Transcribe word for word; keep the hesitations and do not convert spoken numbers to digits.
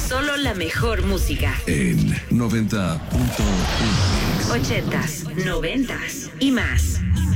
Solo la mejor música. En noventa punto uno. Ochentas, noventas y más.